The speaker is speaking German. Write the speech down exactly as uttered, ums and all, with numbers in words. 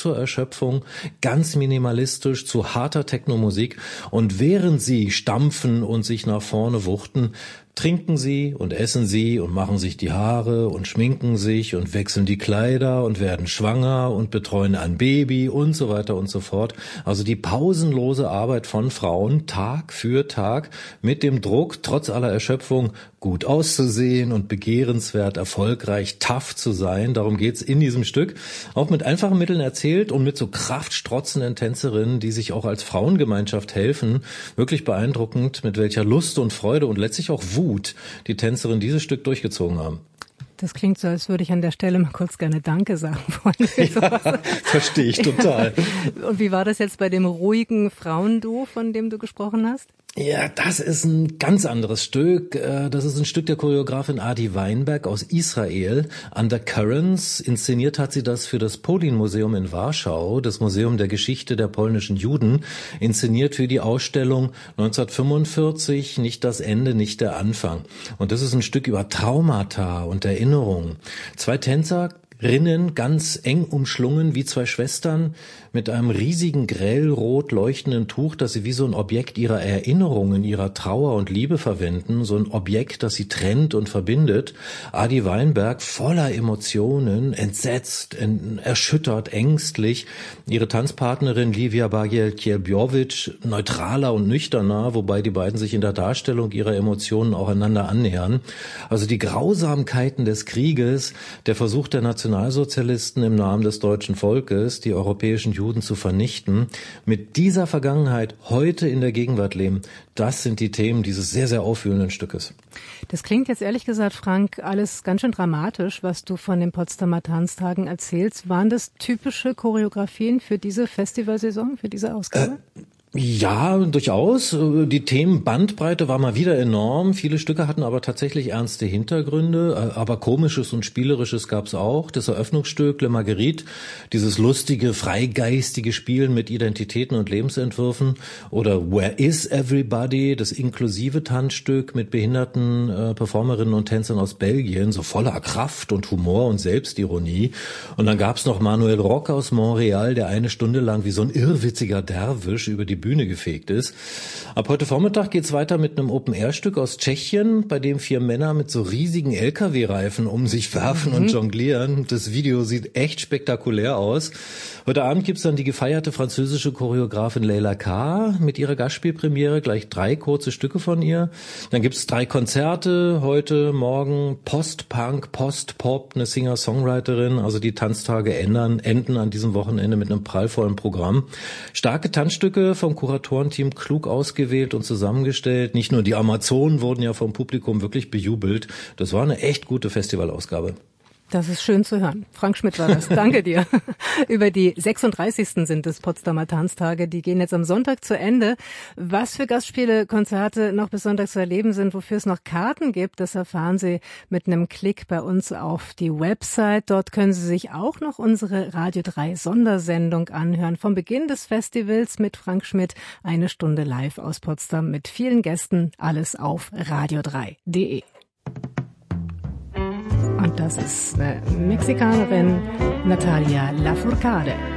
zur Erschöpfung, ganz minimalistisch zu harter Technomusik. Und während sie stampfen und sich nach vorne wuchten, trinken sie und essen sie und machen sich die Haare und schminken sich und wechseln die Kleider und werden schwanger und betreuen ein Baby und so weiter und so fort. Also die pausenlose Arbeit von Frauen Tag für Tag mit dem Druck, trotz aller Erschöpfung, gut auszusehen und begehrenswert, erfolgreich, tough zu sein. Darum geht's in diesem Stück. Auch mit einfachen Mitteln erzählt und mit so kraftstrotzenden Tänzerinnen, die sich auch als Frauengemeinschaft helfen. Wirklich beeindruckend, mit welcher Lust und Freude und letztlich auch Wut die Tänzerinnen dieses Stück durchgezogen haben. Das klingt so, als würde ich an der Stelle mal kurz gerne Danke sagen wollen. Ja, verstehe ich total. Und wie war das jetzt bei dem ruhigen Frauenduo, von dem du gesprochen hast? Ja, das ist ein ganz anderes Stück. Das ist ein Stück der Choreografin Adi Weinberg aus Israel. Undercurrents. Inszeniert hat sie das für das Polin-Museum in Warschau, das Museum der Geschichte der polnischen Juden. Inszeniert für die Ausstellung neunzehnhundertfünfundvierzig, nicht das Ende, nicht der Anfang. Und das ist ein Stück über Traumata und Erinnerungen. Zwei Tänzer, Rinnen, ganz eng umschlungen wie zwei Schwestern, mit einem riesigen grellrot leuchtenden Tuch, das sie wie so ein Objekt ihrer Erinnerungen, ihrer Trauer und Liebe verwenden, so ein Objekt, das sie trennt und verbindet. Adi Weinberg voller Emotionen, entsetzt, erschüttert, ängstlich. Ihre Tanzpartnerin Livia Bagiel-Kielbiowicz neutraler und nüchterner, wobei die beiden sich in der Darstellung ihrer Emotionen auch einander annähern. Also die Grausamkeiten des Krieges, der Versuch der Nationalsozialisten im Namen des deutschen Volkes, die europäischen Juden zu vernichten, mit dieser Vergangenheit heute in der Gegenwart leben, das sind die Themen dieses sehr, sehr aufwühlenden Stückes. Das klingt jetzt ehrlich gesagt, Frank, alles ganz schön dramatisch, was du von den Potsdamer Tanztagen erzählst. Waren das typische Choreografien für diese Festivalsaison, für diese Ausgabe? Äh Ja, durchaus. Die Themenbandbreite war mal wieder enorm. Viele Stücke hatten aber tatsächlich ernste Hintergründe, aber Komisches und Spielerisches gab's auch. Das Eröffnungsstück Le Marguerite, dieses lustige, freigeistige Spielen mit Identitäten und Lebensentwürfen, oder Where is Everybody, das inklusive Tanzstück mit behinderten äh, Performerinnen und Tänzern aus Belgien, so voller Kraft und Humor und Selbstironie. Und dann gab's noch Manuel Rock aus Montreal, der eine Stunde lang wie so ein irrwitziger Derwisch über die Bühne gefegt ist. Ab heute Vormittag geht's weiter mit einem Open-Air-Stück aus Tschechien, bei dem vier Männer mit so riesigen L K W-Reifen um sich werfen mhm. und jonglieren. Das Video sieht echt spektakulär aus. Heute Abend gibt's dann die gefeierte französische Choreografin Leila K. mit ihrer Gastspielpremiere, gleich drei kurze Stücke von ihr. Dann gibt's drei Konzerte, heute, morgen, Post-Punk, Post-Pop, eine Singer-Songwriterin. Also die Tanztage ändern, enden an diesem Wochenende mit einem prallvollen Programm. Starke Tanzstücke vom Kuratorenteam klug ausgewählt und zusammengestellt. Nicht nur die Amazonen wurden ja vom Publikum wirklich bejubelt. Das war eine echt gute Festivalausgabe. Das ist schön zu hören. Frank Schmidt war das. Danke dir. Über die sechsunddreißigsten sind es Potsdamer Tanztage. Die gehen jetzt am Sonntag zu Ende. Was für Gastspiele, Konzerte noch bis Sonntag zu erleben sind, wofür es noch Karten gibt, das erfahren Sie mit einem Klick bei uns auf die Website. Dort können Sie sich auch noch unsere Radio drei Sondersendung anhören. Vom Beginn des Festivals mit Frank Schmidt. Eine Stunde live aus Potsdam mit vielen Gästen. Alles auf radio drei punkt de. Und das ist eine Mexikanerin, Natalia Lafourcade.